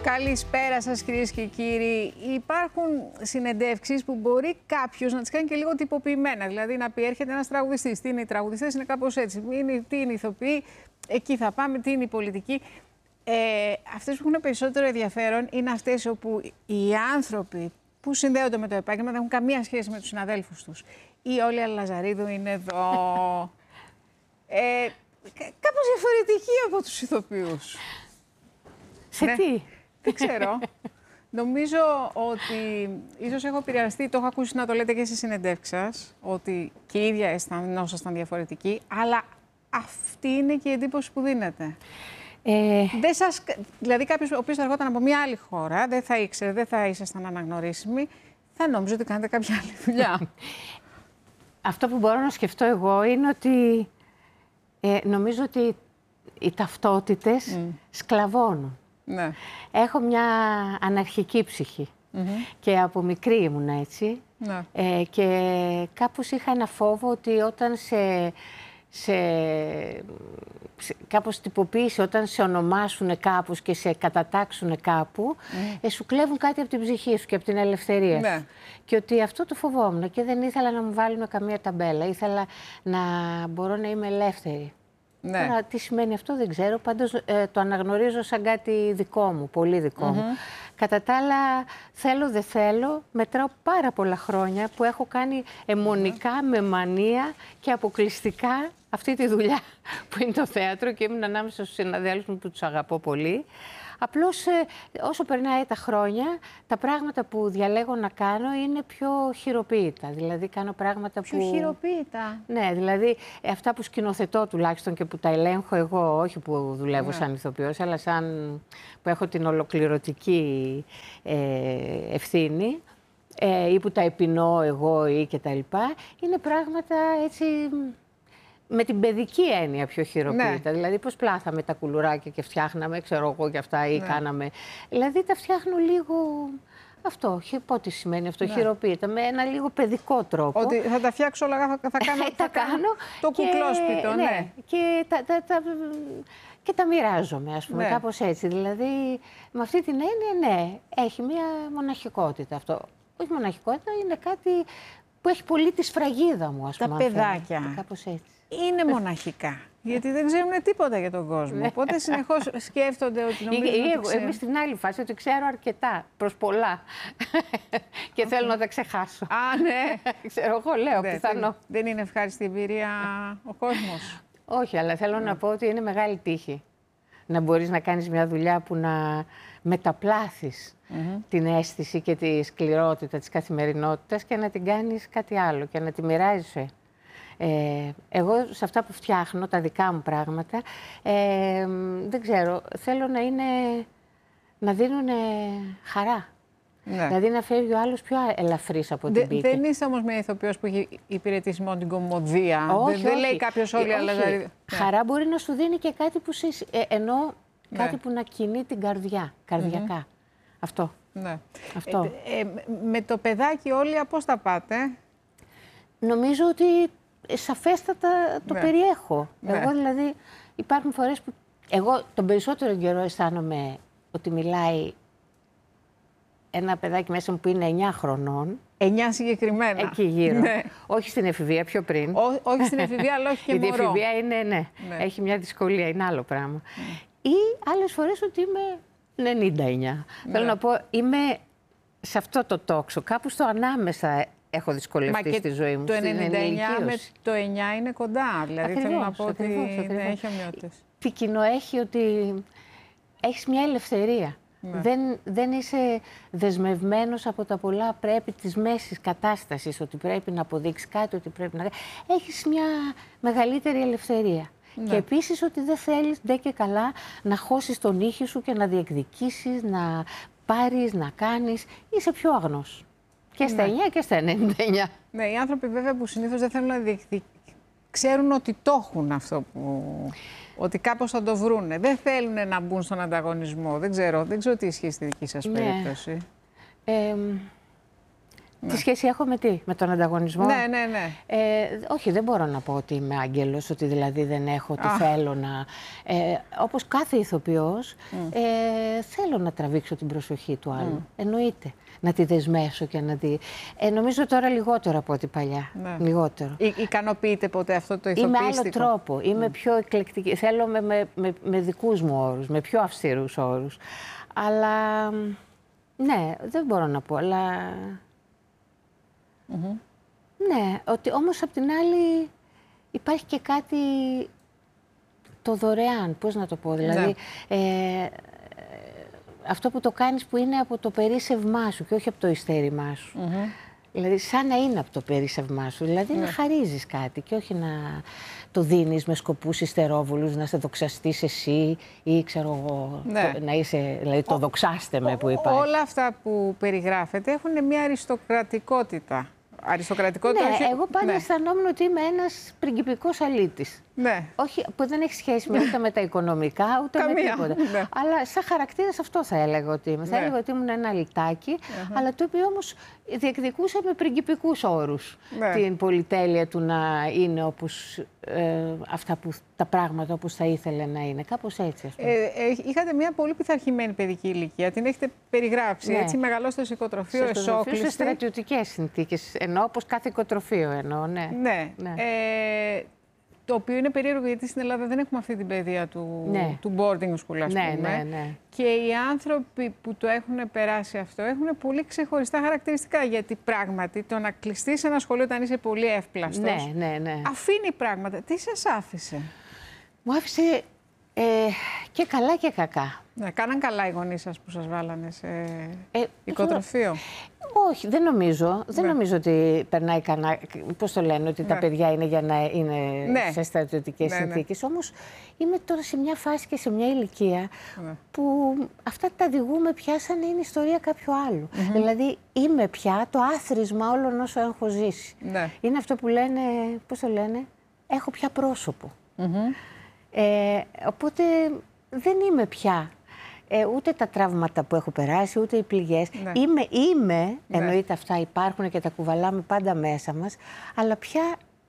Καλησπέρα σας, κυρίες και κύριοι. Υπάρχουν συνεντεύξεις που μπορεί κάποιος να τις κάνει και λίγο τυποποιημένα. Δηλαδή να πει: έρχεται ένας τραγουδιστής. Τι είναι οι τραγουδιστές, είναι κάπως έτσι. Τι είναι οι ηθοποιοί, εκεί θα πάμε. Τι είναι η πολιτική. Αυτές που έχουν περισσότερο ενδιαφέρον είναι αυτές όπου οι άνθρωποι που συνδέονται με το επάγγελμα δεν έχουν καμία σχέση με τους συναδέλφους τους. Η Όλια Λαζαρίδου είναι εδώ. Κάπως διαφορετική από τους ηθοποιούς. Σε τι? Δεν ξέρω. Νομίζω ότι ίσως έχω επηρεαστεί, το έχω ακούσει να το λέτε και στις συνεντεύξεις σας, ότι και η ίδια αισθανόσασταν διαφορετική, αλλά αυτή είναι και η εντύπωση που δίνετε. Δηλαδή κάποιος ο οποίος θα ερχόταν από μια άλλη χώρα, δεν θα ήξερε, δεν θα ήσασταν αναγνωρίσιμοι, θα νόμιζε ότι κάνετε κάποια άλλη δουλειά. Αυτό που μπορώ να σκεφτώ εγώ είναι ότι νομίζω ότι οι ταυτότητες σκλαβώνουν. Ναι. Έχω μια αναρχική ψυχή και από μικρή ήμουν έτσι. Ναι. Και κάπως είχα ένα φόβο ότι όταν κάπως τυποποίηση, όταν σε ονομάσουν κάπως και σε κατατάξουν κάπου, σου κλέβουν κάτι από την ψυχή σου και από την ελευθερία σου. Ναι. Και ότι αυτό το φοβόμουν και δεν ήθελα να μου βάλουν καμία ταμπέλα. Ήθελα να μπορώ να είμαι ελεύθερη. Ναι. Τώρα, τι σημαίνει αυτό δεν ξέρω, πάντως το αναγνωρίζω σαν κάτι δικό μου, πολύ δικό μου. Κατά τα άλλα, θέλω δεν θέλω, μετράω πάρα πολλά χρόνια που έχω κάνει αιμονικά, με μανία και αποκλειστικά αυτή τη δουλειά που είναι το θέατρο και ήμουν ανάμεσα στους συναδέλφους μου που τους αγαπώ πολύ. Απλώς όσο περνάει τα χρόνια, τα πράγματα που διαλέγω να κάνω είναι πιο χειροποίητα. Δηλαδή κάνω πράγματα πιο χειροποίητα. Ναι, δηλαδή αυτά που σκηνοθετώ τουλάχιστον και που τα ελέγχω εγώ, όχι που δουλεύω σαν ηθοποιός, αλλά που έχω την ολοκληρωτική ευθύνη ή που τα επινοώ εγώ ή και τα λοιπά, είναι πράγματα έτσι με την παιδική έννοια πιο χειροποίητα. Ναι. Δηλαδή πώς πλάθαμε τα κουλουράκια και φτιάχναμε, ξέρω εγώ και αυτά ή κάναμε. Δηλαδή τα φτιάχνω λίγο αυτό, τι σημαίνει αυτό, χειροποίητα, με ένα λίγο παιδικό τρόπο. Ότι θα τα φτιάξω όλα, θα κάνω το κουκλόσπιτο, ναι. Και τα μοιράζομαι, ας πούμε, κάπως έτσι. Δηλαδή, με αυτή την έννοια, ναι, έχει μία μοναχικότητα αυτό. Όχι μοναχικότητα, είναι κάτι που έχει πολύ τη σφραγίδα μου, ας πούμε. Τα παιδάκια κάπως έτσι. Είναι μοναχικά, γιατί δεν ξέρουν τίποτα για τον κόσμο. Οπότε συνεχώς σκέφτονται ότι Εμείς στην άλλη φάση ότι ξέρω αρκετά, προς πολλά. Και θέλω να τα ξεχάσω. Α, ναι. Ξέρω εγώ, λέω, πιθανό. Δεν είναι ευχάριστη εμπειρία ο κόσμος. Όχι, αλλά θέλω να πω ότι είναι μεγάλη τύχη να μπορείς να κάνεις μια δουλειά που να μεταπλάθεις την αίσθηση και τη σκληρότητα της καθημερινότητας και να την κάνεις κάτι άλλο και να τη μοιράζεσαι. Εγώ σε αυτά που φτιάχνω, τα δικά μου πράγματα, δεν ξέρω, θέλω να δίνουν χαρά. Ναι. Δηλαδή να φεύγει ο άλλος πιο ελαφρύς από την πίτη. Δεν είσαι όμως μια ηθοποιός που έχει υπηρετήσει μόνο την κομμωδία. Όχι, δεν λέει κάποιος Όλια Λαζαρίδου. Χαρά μπορεί να σου δίνει και κάτι που κάτι που να κινεί την καρδιά, καρδιακά. Αυτό. Ναι. Αυτό. Με το παιδάκι Όλια πώς τα πάτε? Νομίζω ότι σαφέστατα το περιέχω. Εγώ δηλαδή υπάρχουν φορές που εγώ τον περισσότερο καιρό αισθάνομαι ότι μιλάει ένα παιδάκι μέσα μου που είναι 9 χρονών. 9 συγκεκριμένα. Εκεί γύρω. Ναι. Όχι στην εφηβεία, πιο πριν. Όχι στην εφηβεία, αλλά όχι και μωρό. Η εφηβεία είναι, έχει μια δυσκολία, είναι άλλο πράγμα. Ή άλλες φορές ότι είμαι 99. Θέλω να πω, είμαι σε αυτό το τόξο, κάπου στο ανάμεσα έχω δυσκολευτεί στη ζωή μου. Το 99 με το 9 είναι κοντά, δηλαδή ακριβώς, θέλω να πω ότι δεν έχει ομοιότητες. Τι κοινό έχει ότι έχεις μια ελευθερία. Δεν είσαι δεσμευμένος από τα πολλά πρέπει της μέσης κατάστασης, ότι πρέπει να αποδείξεις κάτι, ότι πρέπει να... Έχεις μια μεγαλύτερη ελευθερία. Και επίσης ότι δεν θέλεις ντε και καλά να χώσεις τον ήχη σου και να διεκδικήσεις, να πάρεις, να κάνεις. Είσαι πιο αγνός. Και στα 9 και στα 99. Ναι, οι άνθρωποι βέβαια που συνήθως δεν θέλουν να διεκδικήσουν, ξέρουν ότι το έχουν αυτό που... Ότι κάπως θα το βρούνε. Δεν θέλουν να μπουν στον ανταγωνισμό. Δεν ξέρω τι ισχύει στη δική σας περίπτωση. Τι σχέση έχω με τον ανταγωνισμό? Ναι, ναι, ναι. Όχι, δεν μπορώ να πω ότι είμαι άγγελος, ότι δηλαδή δεν έχω, ότι θέλω να... όπως κάθε ηθοποιός, θέλω να τραβήξω την προσοχή του άλλου. Εννοείται. Να τη δεσμεύσω και να τη... νομίζω τώρα λιγότερο από ό,τι παλιά. Ναι. Λιγότερο. Ικανοποιείται ποτέ αυτό το ηθοποιήστικο? Είμαι άλλο τρόπο. Είμαι πιο εκλεκτική. Θέλω με δικούς μου όρους, με πιο αυστηρούς όρους. Αλλά... ναι, δεν μπορώ να πω, αλλά... ναι, ότι όμως απ' την άλλη υπάρχει και κάτι το δωρεάν, πώς να το πω, δηλαδή αυτό που το κάνεις που είναι από το περίσσευμά σου και όχι από το ειστέρημά σου. Δηλαδή σαν να είναι από το περίσσευμά σου, δηλαδή να χαρίζεις κάτι και όχι να το δίνεις με σκοπούς υστερόβουλους, να σε δοξαστείς εσύ ή ξέρω εγώ, να είσαι, δηλαδή το δοξάστε με που υπάρχει. Όλα αυτά που περιγράφετε έχουν μια αριστοκρατικότητα. Αριστοκρατικότητα, ναι, όχι... εγώ πάντα αισθανόμουν ότι είμαι ένας πριγκιπικός αλήτης. Ναι. Όχι, που δεν έχει σχέση ούτε με τα οικονομικά, ούτε με τίποτα. Ναι. Αλλά σαν χαρακτήρας αυτό θα έλεγα ότι είμαι. Θα έλεγα ότι ήμουν ένα αλητάκι, αλλά το οποίο όμως διεκδικούσε με πριγκιπικούς όρους την πολυτέλεια του να είναι όπως αυτά τα πράγματα όπως θα ήθελε να είναι. Κάπως έτσι, ας πούμε. Είχατε μια πολύ πειθαρχημένη παιδική ηλικία. Την έχετε περιγράψει. Έτσι, μεγαλώσατε στο οικοτροφείο, εσόκλειστη. Σε στρατιωτικές συνθήκες. Εννοώ όπως κάθε οικοτροφείο εννοώ, ναι. Το οποίο είναι περίεργο γιατί στην Ελλάδα δεν έχουμε αυτή την παιδεία του boarding school, ας πούμε. Ναι. Και οι άνθρωποι που το έχουν περάσει αυτό έχουν πολύ ξεχωριστά χαρακτηριστικά. Γιατί πράγματι το να κλειστείς σε ένα σχολείο όταν είσαι πολύ εύπλαστος αφήνει πράγματα. Τι σας άφησε? Μου άφησε και καλά και κακά. Ναι, κάναν καλά οι γονείς σας που σας βάλανε σε οικοτροφείο? Όχι, δεν νομίζω. Δεν νομίζω ότι περνάει κανένα. Πώς το λένε, ότι τα παιδιά είναι για να είναι σε στρατιωτικές συνθήκες. Όμως είμαι τώρα σε μια φάση και σε μια ηλικία που αυτά τα διηγούμε πια σαν να είναι ιστορία κάποιου άλλου. Δηλαδή είμαι πια το άθροισμα όλων όσων έχω ζήσει. Είναι αυτό που λένε, πώς το λένε, έχω πια πρόσωπο. Οπότε δεν είμαι πια ούτε τα τραύματα που έχω περάσει, ούτε οι πληγές. Εννοείται αυτά υπάρχουν και τα κουβαλάμε πάντα μέσα μας, αλλά πια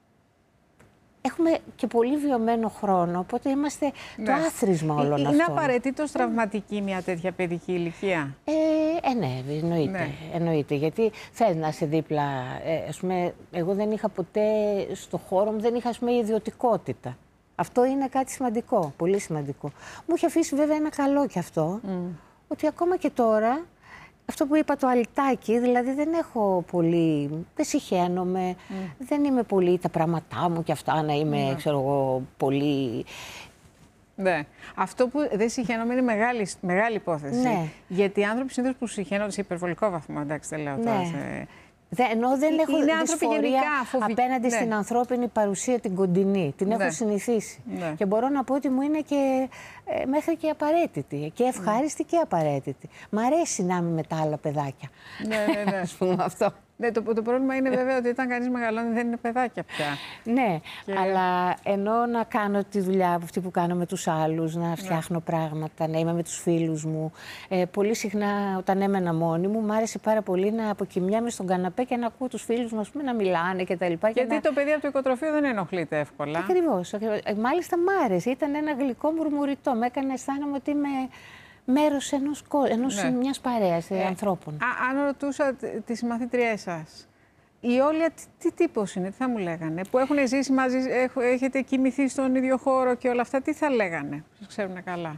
έχουμε και πολύ βιωμένο χρόνο, οπότε είμαστε το άθροισμα όλων αυτών. Είναι απαραίτητος τραυματική μια τέτοια παιδική ηλικία? Ναι, εννοείται, γιατί θες να είσαι δίπλα. Ας πούμε, εγώ δεν είχα ποτέ στο χώρο μου, δεν είχα ιδιωτικότητα. Αυτό είναι κάτι σημαντικό, πολύ σημαντικό. Μου είχε αφήσει βέβαια ένα καλό κι αυτό, ότι ακόμα και τώρα, αυτό που είπα το αλυτάκι, δηλαδή δεν έχω πολύ, δεν συχαίνομαι, δεν είμαι πολύ τα πράγματά μου και αυτά να είμαι, ξέρω εγώ, πολύ... Ναι. Αυτό που δεν συχαίνομαι είναι μεγάλη υπόθεση. Ναι. Γιατί οι άνθρωποι συνήθως που συχαίνονται σε υπερβολικό βαθμό, εντάξει, δεν λέω τώρα... Ενώ δεν έχω δυσφορία απέναντι στην ανθρώπινη παρουσία την κοντινή. Την έχω συνηθίσει. Και μπορώ να πω ότι μου είναι και μέχρι και απαραίτητη. Και ευχάριστη και απαραίτητη. Μ' αρέσει να είμαι με τα άλλα παιδάκια. Ναι. Ας πούμε αυτό. Ναι, το πρόβλημα είναι βέβαια ότι όταν κανείς μεγαλώνει δεν είναι παιδάκια πια. Ναι, αλλά ενώ να κάνω τη δουλειά αυτή που κάνω με τους άλλους, να φτιάχνω πράγματα, να είμαι με τους φίλους μου. Πολύ συχνά όταν έμενα μόνη μου, μου άρεσε πάρα πολύ να αποκοιμιάμαι στον καναπέ και να ακούω τους φίλους μου να μιλάνε κτλ. Γιατί το παιδί από το οικοτροφείο δεν ενοχλείται εύκολα. Ακριβώς. Μάλιστα μ' άρεσε. Ήταν ένα γλυκό μουρμουριτό. Με έκανε αισθάνομαι ότι είμαι μέρος μιας παρέας ανθρώπων. Αν ρωτούσα τις συμμαθήτριές σας, η Όλια τι τύπος είναι, τι θα μου λέγανε, που έχουν ζήσει μαζί, έχετε κοιμηθεί στον ίδιο χώρο και όλα αυτά, τι θα λέγανε, σας ξέρουν καλά?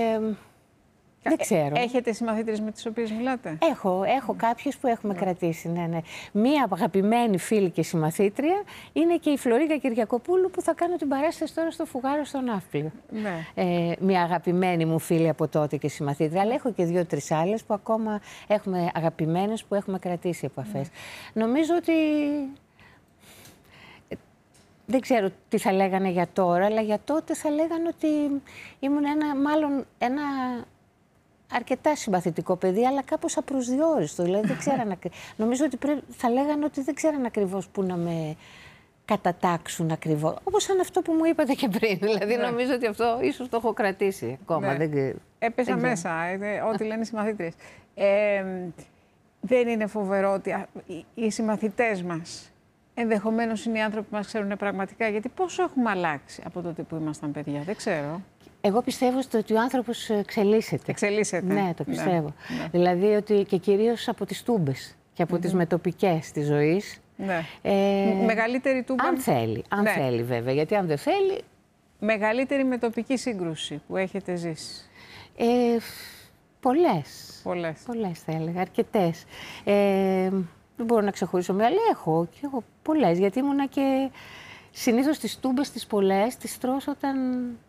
Δεν ξέρω. Έχετε συμμαθήτριες με τις οποίες μιλάτε? Έχω κάποιες που έχουμε κρατήσει, ναι. Μία αγαπημένη φίλη και συμμαθήτρια είναι και η Φλωρίκα Κυριακοπούλου που θα κάνω την παράσταση τώρα στο Φουγάρο στο Ναύπλιο. Μία αγαπημένη μου φίλη από τότε και συμμαθήτρια, αλλά έχω και 2-3 άλλες που ακόμα έχουμε αγαπημένες που έχουμε κρατήσει επαφές. Νομίζω ότι... Δεν ξέρω τι θα λέγανε για τώρα, αλλά για τότε θα λέγανε ότι ήμουν ένα αρκετά συμπαθητικό παιδί, αλλά κάπως απροσδιόριστο. Δηλαδή δεν ξέραν νομίζω ότι θα λέγανε ότι δεν ξέραν ακριβώς πού να με κατατάξουν ακριβώς. Όπως σαν αυτό που μου είπατε και πριν. Δηλαδή νομίζω ότι αυτό ίσως το έχω κρατήσει ακόμα. Έπεσα μέσα, ό,τι λένε οι συμμαθήτριες. δεν είναι φοβερό ότι οι συμμαθητές μας ενδεχομένως είναι οι άνθρωποι που μας ξέρουν πραγματικά? Γιατί πόσο έχουμε αλλάξει από τότε που ήμασταν παιδιά, δεν ξέρω. Εγώ πιστεύω ότι ο άνθρωπος εξελίσσεται. Εξελίσσεται. Ναι, το πιστεύω. Ναι. Δηλαδή ότι και κυρίως από τις τούμπες και από τις μετοπικές της ζωής. Ναι. Μεγαλύτερη τούμπα. Αν θέλει. Αν θέλει βέβαια. Γιατί αν δεν θέλει... Μεγαλύτερη μετοπική σύγκρουση που έχετε ζήσει? Πολλές θα έλεγα. Αρκετές. Δεν μπορώ να ξεχωρίσω μία, αλλά έχω και εγώ πολλές. Γιατί ήμουνα και συνήθως τις τούμπες τις πολλές τις τρως όταν...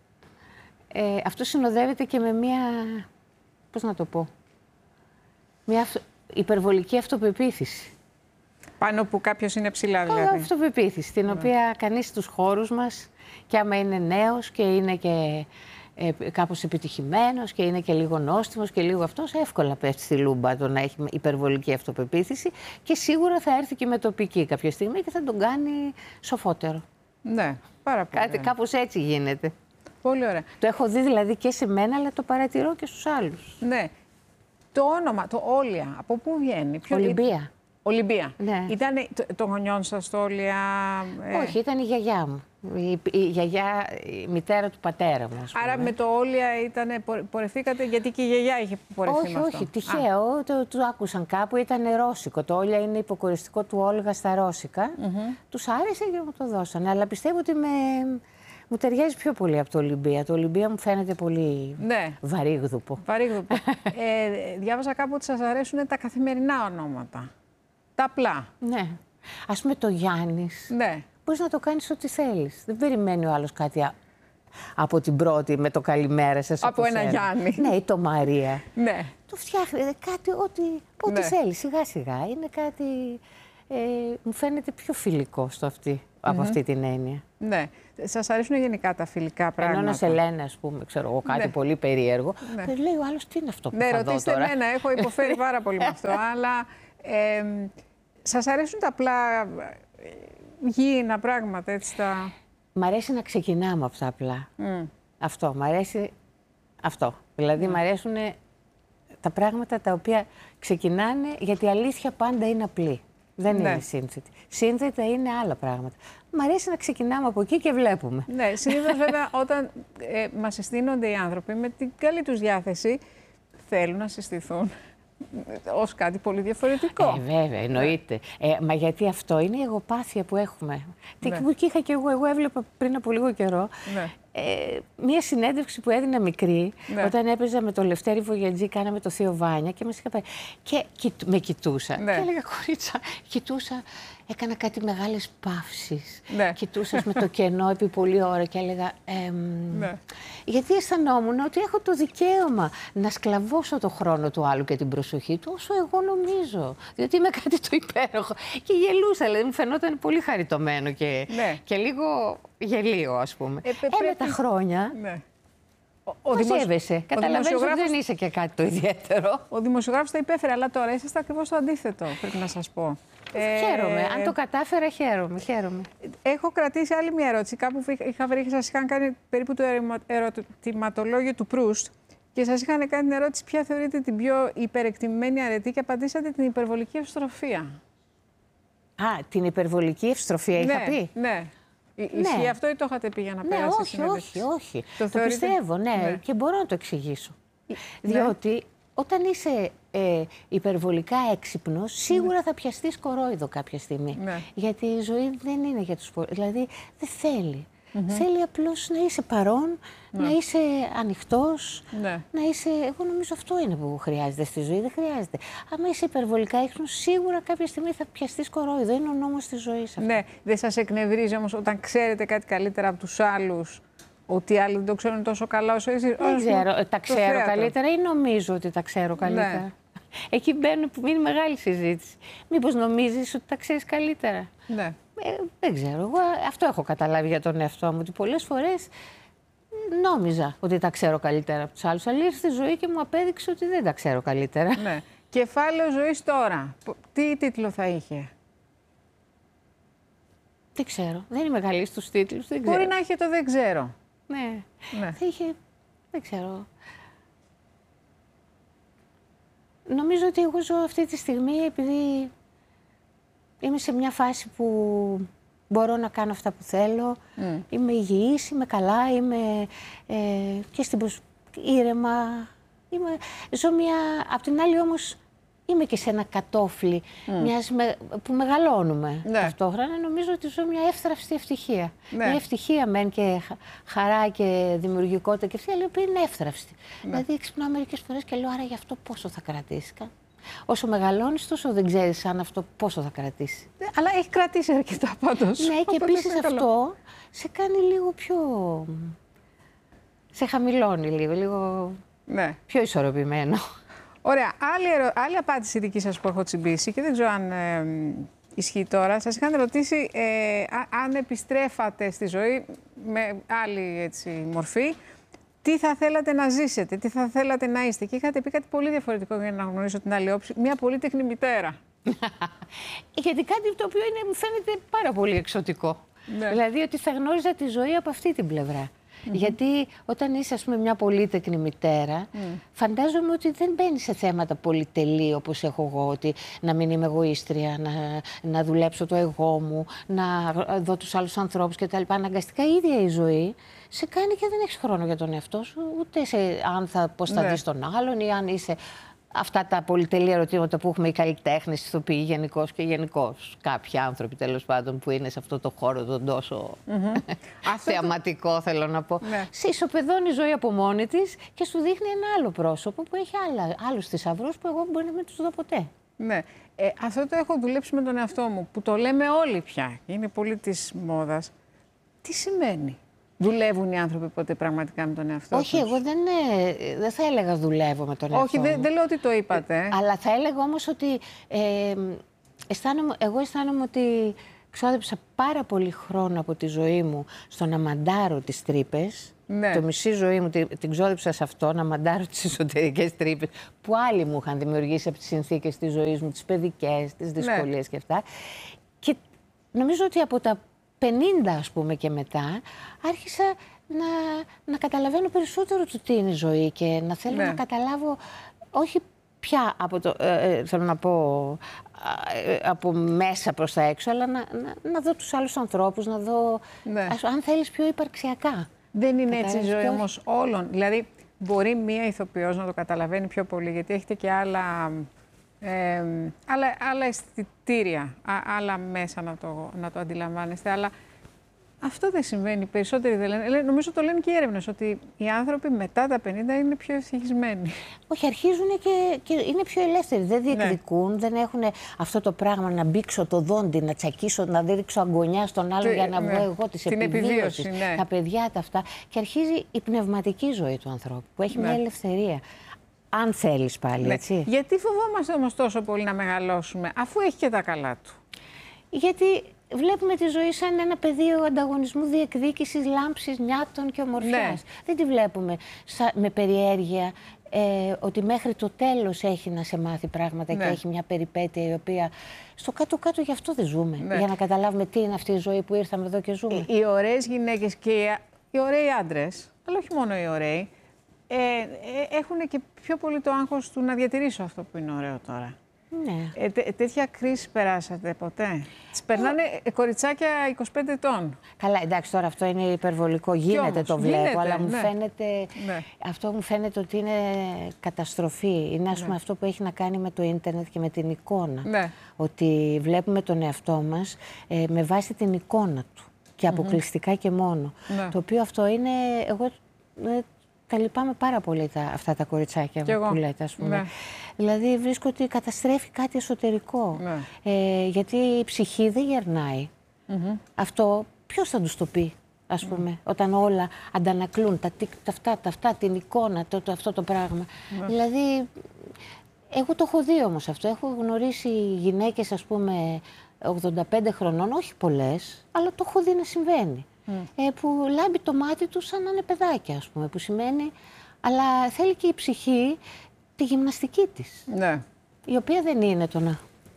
αυτό συνοδεύεται και με μία, πώς να το πω, μία υπερβολική αυτοπεποίθηση. Πάνω που κάποιος είναι ψηλά δηλαδή. Αυτοπεποίθηση, την οποία κανείς στους χώρους μας, και άμα είναι νέος και είναι και κάπως επιτυχημένος και είναι και λίγο νόστιμος και λίγο αυτός, εύκολα πέφτει στη λούμπα το να έχει υπερβολική αυτοπεποίθηση και σίγουρα θα έρθει και με τοπική κάποια στιγμή και θα τον κάνει σοφότερο. Ναι, πάρα πολύ. Κάπως έτσι γίνεται. Πολύ ωραία. Το έχω δει δηλαδή και σε μένα, αλλά το παρατηρώ και στους άλλους. Ναι. Το όνομα, το Όλια, από πού βγαίνει? Ολυμπία. Ολυμπία. Ναι. Ήταν το γονιόν σας το Όλια? Όχι, ήταν η γιαγιά μου. Η γιαγιά, η μητέρα του πατέρα μου. Άρα με το Όλια πορευθήκατε, γιατί και η γιαγιά είχε πορευτεί με αυτό? Όχι, τυχαίο. Το άκουσαν κάπου, ήταν ρώσικο. Το Όλια είναι υποκοριστικό του Όλγα στα ρώσικα. Τους άρεσε και μου το δώσανε. Αλλά πιστεύω ότι μου ταιριάζει πιο πολύ από το Ολυμπία. Το Ολυμπία μου φαίνεται πολύ βαρύγδουπο. Βαρύγδουπο. Διάβαζα κάπου ότι σας αρέσουν τα καθημερινά ονόματα. Τα απλά. Ναι. Ας πούμε το Γιάννης. Ναι. Μπορείς να το κάνεις ό,τι θέλεις. Δεν περιμένει ο άλλος κάτι από την πρώτη με το καλημέρα σας. Από ένα Γιάννη. Ναι, ή το Μαρία. Ναι. Το φτιάχνει κάτι ό,τι θέλει, σιγά σιγά. Είναι κάτι, μου φαίνεται πιο φιλικό από αυτή την έννοια. Ναι. Σας αρέσουν γενικά τα φιλικά πράγματα? Ενώ να σε λένε, ας πούμε, ξέρω εγώ, κάτι πολύ περίεργο. Ναι. Λέει ο άλλος, τι είναι αυτό που θα δω τώρα? Ρωτήστε εμένα, έχω υποφέρει πάρα πολύ με αυτό. Αλλά σας αρέσουν τα απλά γήινα πράγματα, έτσι τα... Μ' αρέσει να ξεκινάμε από τα απλά. Αυτό, μ' αρέσει αυτό. Δηλαδή, μ' αρέσουν τα πράγματα τα οποία ξεκινάνε, γιατί η αλήθεια πάντα είναι απλή. Δεν είναι σύνθετη. Σύνθετα είναι άλλα πράγματα. Μ' αρέσει να ξεκινάμε από εκεί και βλέπουμε. Ναι, συνήθως βέβαια όταν μας συστήνονται οι άνθρωποι με την καλή τους διάθεση, θέλουν να συστηθούν ως κάτι πολύ διαφορετικό. Βέβαια, εννοείται. Μα γιατί αυτό είναι η εγωπάθεια που έχουμε. Που είχα και εγώ έβλεπα πριν από λίγο καιρό μία συνέντευξη που έδινα μικρή, όταν έπαιζα με τον Λευτέρη Βογιατζή, κάναμε το Θείο Βάνια και μας είχα πάει. Και με κοιτούσα. Και έλεγα, κορίτσα, κοιτούσα, έκανα κάτι μεγάλες παύσεις. Κοιτούσα με το κενό επί πολλή ώρα και έλεγα. Γιατί αισθανόμουν ότι έχω το δικαίωμα να σκλαβώσω το χρόνο του άλλου και την προσοχή του όσο εγώ νομίζω. Διότι είμαι κάτι το υπέροχο. Και γελούσα, δηλαδή μου φαινόταν πολύ χαριτωμένο και λίγο γελίο, ας πούμε. Με τα χρόνια μαζεύεσαι. Καταλαβαίνεις ότι δεν είσαι και κάτι το ιδιαίτερο. Ο δημοσιογράφος τα υπέφερε, αλλά τώρα είσαστε ακριβώς το αντίθετο, πρέπει να σας πω. Χαίρομαι. Αν το κατάφερα, χαίρομαι. Έχω κρατήσει άλλη μια ερώτηση. Κάπου είχα βρει και σας είχαν κάνει περίπου το ερωτηματολόγιο του Προύστ και σας είχαν κάνει την ερώτηση ποια θεωρείτε την πιο υπερεκτιμημένη αρετή και απαντήσατε την υπερβολική ευστροφία. Την υπερβολική ευστροφία είχα πει. Ναι. Ισχύει αυτό ή το είχατε πει για να περάσει η συνέντευξη? Όχι. Το πιστεύω, και μπορώ να το εξηγήσω. Διότι όταν είσαι υπερβολικά έξυπνος, σίγουρα θα πιαστείς κορόιδο κάποια στιγμή. Γιατί η ζωή δεν είναι για τους πολλούς. Δηλαδή δεν θέλει. Θέλει απλώς να είσαι παρόν, να είσαι ανοιχτός, να είσαι... Εγώ νομίζω αυτό είναι που χρειάζεται στη ζωή, δεν χρειάζεται. Άμα είσαι υπερβολικά έξυπνος, σίγουρα κάποια στιγμή θα πιαστείς κορόιδο. Είναι ο νόμος της ζωής αυτό. Ναι, δεν σας εκνευρίζει όμως όταν ξέρετε κάτι καλύτερα από τους άλλους, ότι οι άλλοι δεν το ξέρουν τόσο καλά όσο εσείς? Δεν ξέρω, τα ξέρω καλύτερα ή νομίζω ότι τα ξέρω καλύτερα? Εκεί μπαίνουν που είναι μεγάλη συζήτηση. Μήπως νομίζεις ότι τα ξέρεις καλύτερα? Ναι. Δεν ξέρω. Εγώ αυτό έχω καταλάβει για τον εαυτό μου, ότι πολλές φορές νόμιζα ότι τα ξέρω καλύτερα από τους άλλους. Αλλά ήρθε στη ζωή και μου απέδειξε ότι δεν τα ξέρω καλύτερα. Ναι. Κεφάλαιο ζωής τώρα. Τι τίτλο θα είχε? Δεν ξέρω. Δεν είμαι καλή στους τίτλους. Μπορεί να είχε το δεν ξέρω. Ναι. Θα είχε. Δεν ξέρω. νομίζω ότι εγώ ζω αυτή τη στιγμή επειδή είμαι σε μια φάση που μπορώ να κάνω αυτά που θέλω. Είμαι υγιής, είμαι καλά, είμαι και ήρεμα. Ζω απ' την άλλη όμως είμαι και σε ένα κατόφλι που μεγαλώνουμε ταυτόχρονα. Νομίζω ότι ζω μια εύθραυστη ευτυχία. Ναι. Μια ευτυχία μεν και χαρά και δημιουργικότητα και αυτή, αλλά η είναι εύθραυστη. Δηλαδή ξυπνάω μερικές φορές και λέω, άρα γι' αυτό πόσο θα κρατήσει. Όσο μεγαλώνεις, τόσο δεν ξέρεις αν αυτό πόσο θα κρατήσει. Αλλά έχει κρατήσει αρκετά πάντως. Ναι, και επίσης αυτό σε κάνει λίγο πιο... σε χαμηλώνει λίγο πιο ισορροπημένο. Ωραία. Άλλη απάντηση δική σας που έχω τσιμπήσει και δεν ξέρω αν ισχύει τώρα. Σας είχαν ρωτήσει αν επιστρέφατε στη ζωή με άλλη έτσι, μορφή, τι θα θέλατε να ζήσετε, τι θα θέλατε να είστε. Και είχατε πει κάτι πολύ διαφορετικό για να γνωρίσω την άλλη όψη. Μια πολύτεχνη μητέρα. Γιατί κάτι το οποίο μου φαίνεται πάρα πολύ εξωτικό. Ναι. Δηλαδή ότι θα γνώριζα τη ζωή από αυτή την πλευρά. Γιατί όταν είσαι, ας πούμε, μια πολύτεκνη μητέρα, φαντάζομαι ότι δεν μπαίνει σε θέματα πολυτελή όπως έχω εγώ, ότι να μην είμαι εγωίστρια, να δουλέψω το εγώ μου, να δω τους άλλους ανθρώπους κτλ. Αναγκαστικά η ίδια η ζωή σε κάνει και δεν έχεις χρόνο για τον εαυτό σου, ούτε πώς θα δεις τον άλλον ή αν είσαι... Αυτά τα πολυτελή ερωτήματα που έχουμε οι καλλιτέχνες, οι ηθοποιοί γενικώς και γενικώς κάποιοι άνθρωποι τέλος πάντων που είναι σε αυτό το χώρο τον τόσο θεαματικό θέλω να πω. Ναι. Σε ισοπεδώνει η ζωή από μόνη της και σου δείχνει ένα άλλο πρόσωπο που έχει άλλους θησαυρούς που εγώ μπορεί να μην τους δω ποτέ. Ναι. Αυτό το έχω δουλέψει με τον εαυτό μου που το λέμε όλοι πια. Είναι πολύ της μόδας. Τι σημαίνει? Δουλεύουν οι άνθρωποι ποτέ πραγματικά με τον εαυτό τους? Όχι, εγώ δεν θα έλεγα δουλεύω με τον εαυτό μου. Όχι, δεν λέω ότι το είπατε. Αλλά θα έλεγα όμως ότι εγώ αισθάνομαι ότι ξόδεψα πάρα πολύ χρόνο από τη ζωή μου στο να μαντάρω τις τρύπες. Ναι. Το μισή ζωή μου την ξόδεψα σε αυτό, να μαντάρω τις εσωτερικές τρύπες που άλλοι μου είχαν δημιουργήσει από τις συνθήκες της ζωής μου, τις παιδικές, τις δυσκολίες και αυτά. Και νομίζω ότι από τα 50 ας πούμε και μετά άρχισα να καταλαβαίνω περισσότερο το τι είναι η ζωή και να θέλω να καταλάβω όχι πια θέλω να πω από μέσα προς τα έξω, αλλά να δω τους άλλους ανθρώπους, να δω αν θέλεις πιο υπαρξιακά. Δεν είναι έτσι η ζωή όμως όλων? Δηλαδή μπορεί μία ηθοποιός να το καταλαβαίνει πιο πολύ γιατί έχετε και άλλα αισθητήρια, άλλα μέσα να το αντιλαμβάνεστε, αλλά αυτό δεν συμβαίνει. Περισσότεροι δεν λένε. Νομίζω το λένε και οι έρευνες, ότι οι άνθρωποι μετά τα 50 είναι πιο ευτυχισμένοι. Όχι, αρχίζουν και είναι πιο ελεύθεροι. Δεν διεκδικούν, δεν έχουν αυτό το πράγμα να μπήξω το δόντι, να τσακίσω, να δείξω αγκονιά στον άλλο για να βγω εγώ της επιβίωσης. Τα παιδιά τα αυτά. Και αρχίζει η πνευματική ζωή του ανθρώπου, που έχει μια ελευθερία. Αν θέλεις πάλι, έτσι. Γιατί φοβόμαστε όμως τόσο πολύ να μεγαλώσουμε, αφού έχει και τα καλά του? Γιατί βλέπουμε τη ζωή σαν ένα πεδίο ανταγωνισμού, διεκδίκησης, λάμψης, νιάτων και ομορφιάς. Δεν τη βλέπουμε με περιέργεια ότι μέχρι το τέλος έχει να σε μάθει πράγματα και έχει μια περιπέτεια η οποία στο κάτω-κάτω γι' αυτό δεν ζούμε. Για να καταλάβουμε τι είναι αυτή η ζωή που ήρθαμε εδώ και ζούμε. Οι ωραίες γυναίκες και οι ωραίοι άντρες, αλλά όχι μόνο οι ωραίοι, έχουν και πιο πολύ το άγχος του να διατηρήσω αυτό που είναι ωραίο τώρα. Ναι. Τέτοια κρίση περάσατε ποτέ? Τις περνάνε κοριτσάκια 25 ετών. Καλά, εντάξει, τώρα αυτό είναι υπερβολικό. Γίνεται, όμως, το βλέπω, αλλά μου φαίνεται, αυτό μου φαίνεται ότι είναι καταστροφή. Είναι, ας πούμε, αυτό που έχει να κάνει με το ίντερνετ και με την εικόνα. Ότι βλέπουμε τον εαυτό μας με βάση την εικόνα του και αποκλειστικά και μόνο. Το οποίο αυτό είναι, εγώ τα λυπάμαι πάρα πολύ αυτά τα κοριτσάκια που λέτε, ας πούμε. Δηλαδή βρίσκω ότι καταστρέφει κάτι εσωτερικό. Γιατί η ψυχή δεν γερνάει. Αυτό ποιος θα τους το πει, ας πούμε, όταν όλα αντανακλούν αυτά, την εικόνα, αυτό το πράγμα. Δηλαδή, εγώ το έχω δει όμως αυτό. Έχω γνωρίσει γυναίκες, ας πούμε, 85 χρονών, όχι πολλές, αλλά το έχω δει να συμβαίνει. Που λάμπει το μάτι του σαν να είναι παιδάκια, ας πούμε, που σημαίνει, αλλά θέλει και η ψυχή τη γυμναστική της, η οποία δεν είναι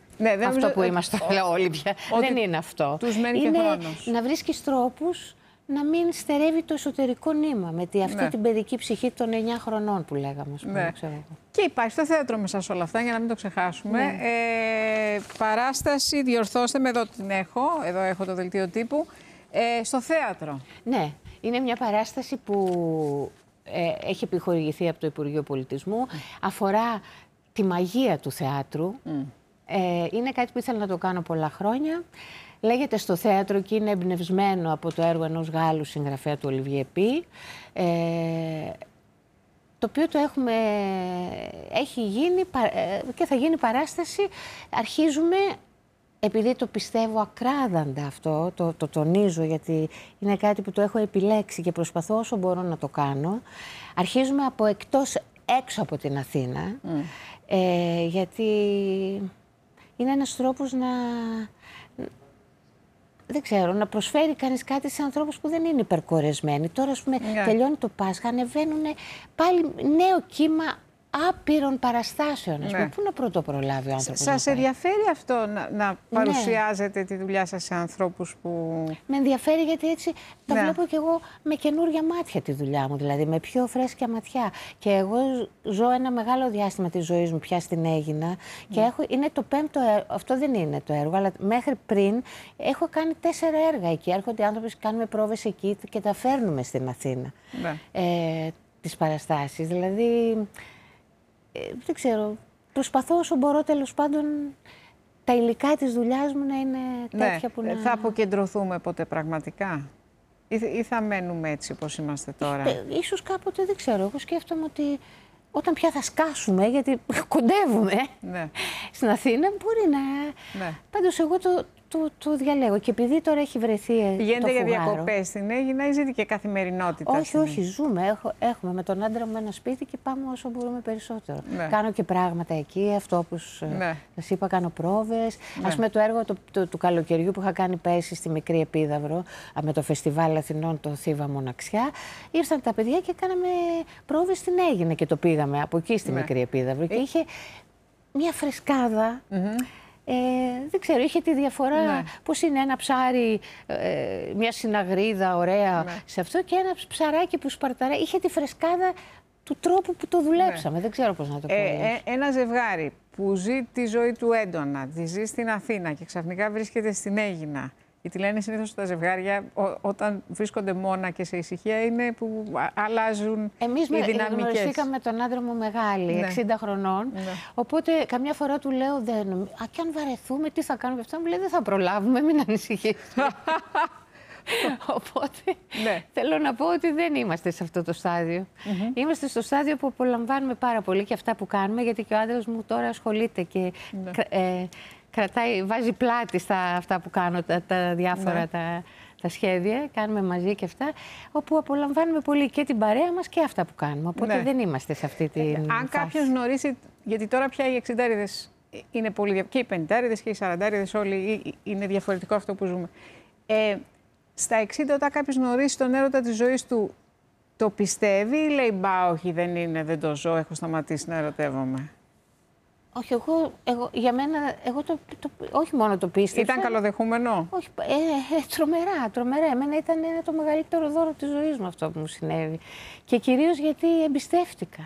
αυτό που είμαστε όλοι πια. Δεν είναι αυτό. Τους μένει και χρόνος. Να βρίσκεις τρόπους να μην στερεύει το εσωτερικό νήμα με αυτή την παιδική ψυχή των 9 χρονών που λέγαμε. Ξέρω. Και υπάρχει το θέατρο μέσα σε όλα αυτά, για να μην το ξεχάσουμε. Παράσταση, διορθώστε με, εδώ την έχω, εδώ έχω το δελτίο τύπου, στο θέατρο. Ναι, είναι μια παράσταση που έχει επιχορηγηθεί από το Υπουργείο Πολιτισμού, αφορά τη μαγεία του θεάτρου. Είναι κάτι που ήθελα να το κάνω πολλά χρόνια. Λέγεται Στο θέατρο και είναι εμπνευσμένο από το έργο ενός Γάλλου συγγραφέα, του Ολιβιέ Πι, το οποίο έχει γίνει και θα γίνει παράσταση. Αρχίζουμε, επειδή το πιστεύω ακράδαντα αυτό, το τονίζω γιατί είναι κάτι που το έχω επιλέξει και προσπαθώ όσο μπορώ να το κάνω, αρχίζουμε από έξω από την Αθήνα, γιατί είναι ένας τρόπος δεν ξέρω, να προσφέρει κανείς κάτι σε ανθρώπους που δεν είναι υπερκορεσμένοι. Τώρα, ας πούμε, τελειώνει το Πάσχα, ανεβαίνουν πάλι νέο κύμα άπειρων παραστάσεων. Πού να πρωτοπρολάβει ο άνθρωπος? Σας ενδιαφέρει αυτό να παρουσιάζετε τη δουλειά σας σε ανθρώπους που... Με ενδιαφέρει, γιατί έτσι το βλέπω κι εγώ με καινούργια μάτια τη δουλειά μου, δηλαδή με πιο φρέσκια ματιά. Και εγώ ζω ένα μεγάλο διάστημα της ζωής μου πια στην Αίγινα και είναι το 5ο έργο, αυτό δεν είναι το έργο, αλλά μέχρι πριν έχω κάνει 4 έργα εκεί. Έρχονται οι άνθρωποι, κάνουμε πρόβες εκεί και τα φέρνουμε στην Αθήνα, τις παραστάσεις. Δηλαδή... δεν ξέρω, προσπαθώ όσο μπορώ, τέλος πάντων, τα υλικά της δουλειάς μου να είναι τέτοια που να... Θα αποκεντρωθούμε ποτέ πραγματικά ή θα μένουμε έτσι όπως είμαστε τώρα? Ίσως κάποτε, δεν ξέρω. Εγώ σκέφτομαι ότι όταν πια θα σκάσουμε, γιατί κοντεύουμε στην Αθήνα, μπορεί να... Πάντως εγώ το διαλέγω. Και επειδή τώρα έχει βρεθεί πηγαίνετε για διακοπές στην Αίγινα ή ζείτε και καθημερινότητα? Όχι, ζούμε. Έχουμε με τον άντρα μου ένα σπίτι και πάμε όσο μπορούμε περισσότερο. Κάνω και πράγματα εκεί, αυτό που σας είπα, κάνω πρόβες. Ας πούμε, το έργο του καλοκαιριού που είχα κάνει πέρσι στη Μικρή Επίδαυρο, με το Φεστιβάλ Αθηνών, το Θήβα Μοναξιά, ήρθαν τα παιδιά και κάναμε πρόβες στην Αίγινα και το πήγαμε από εκεί στη Μικρή Επίδαυρο. Και είχε μια φρεσκάδα. Δεν ξέρω, είχε τη διαφορά πώς είναι ένα ψάρι, μια συναγρίδα ωραία σε αυτό και ένα ψαράκι που σπαρταράει. Είχε τη φρεσκάδα του τρόπου που το δουλέψαμε. Δεν ξέρω πώς να το πω. Ένα ζευγάρι που ζει τη ζωή του έντονα, τη ζει στην Αθήνα και ξαφνικά βρίσκεται στην Αίγινα. Γιατί λένε συνήθως τα ζευγάρια όταν βρίσκονται μόνα και σε ησυχία είναι που αλλάζουν οι δυναμικές. Εμείς γνωριστήκαμε με τον άντρα μου μεγάλη, 60 χρονών, οπότε καμιά φορά του λέω, και αν βαρεθούμε τι θα κάνουμε αυτά, μου λέει δεν θα προλάβουμε, μην ανησυχείς. Οπότε θέλω να πω ότι δεν είμαστε σε αυτό το στάδιο. Είμαστε στο στάδιο που απολαμβάνουμε πάρα πολύ και αυτά που κάνουμε, γιατί και ο άντρας μου τώρα ασχολείται και βάζει πλάτη στα αυτά που κάνω, τα διάφορα τα σχέδια, κάνουμε μαζί και αυτά, όπου απολαμβάνουμε πολύ και την παρέα μας και αυτά που κάνουμε. Οπότε δεν είμαστε σε αυτή την αν κάποιος γνωρίσει, γιατί τώρα πια οι 60'ριδες είναι πολύ, και οι 50'ριδες και οι 40'ριδες όλοι είναι διαφορετικό αυτό που ζούμε. Στα 60, όταν κάποιος γνωρίσει τον έρωτα της ζωής του, το πιστεύει ή λέει μπα, όχι δεν είναι, δεν το ζω, έχω σταματήσει να ερωτεύομαι? Όχι, για μένα, όχι μόνο το πίστεψα. Ήταν καλοδεχούμενο? Όχι, τρομερά. Εμένα ήταν το μεγαλύτερο δώρο της ζωής μου αυτό που μου συνέβη. Και κυρίως γιατί εμπιστεύτηκα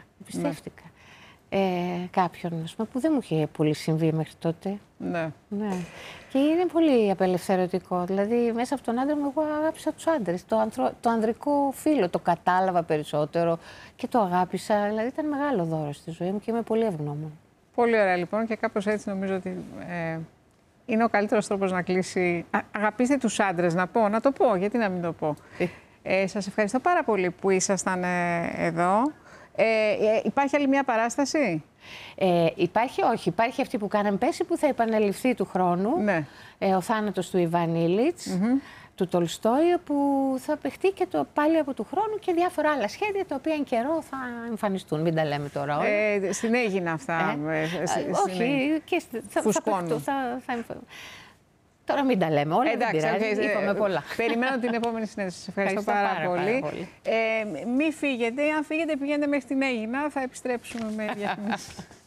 κάποιον, ας πούμε, που δεν μου είχε πολύ συμβεί μέχρι τότε. Ναι. Και είναι πολύ απελευθερωτικό. Δηλαδή, μέσα από τον άντρα μου, εγώ αγάπησα τους άντρες. Το ανδρικό φύλο το κατάλαβα περισσότερο και το αγάπησα. Δηλαδή, ήταν μεγάλο δώρο στη ζωή μου και είμαι πολύ ευγνώμων. Πολύ ωραία λοιπόν και κάπως έτσι νομίζω ότι είναι ο καλύτερος τρόπος να κλείσει. Αγαπήστε τους άντρες, να το πω, γιατί να μην το πω. Σας ευχαριστώ πάρα πολύ που ήσασταν εδώ. Υπάρχει άλλη μια παράσταση? Υπάρχει αυτή που κάναμε πέρσι που θα επαναληφθεί του χρόνου. Ο θάνατος του Ιβάν Ήλιτς. Του Τολστόη, που θα παιχτεί και πάλι από του χρόνου και διάφορα άλλα σχέδια τα οποία εν καιρό θα εμφανιστούν. Μην τα λέμε τώρα όλα. Στην Αίγινα αυτά. Όχι, και θα παιχτούν. Τώρα μην τα λέμε όλα. Εντάξει, είπαμε πολλά. Περιμένω την επόμενη συνέντευξη. Σας ευχαριστώ πάρα πολύ. Μην φύγετε. Αν φύγετε, πηγαίνετε μέχρι την Αίγινα. Θα επιστρέψουμε με διαφημίσεις.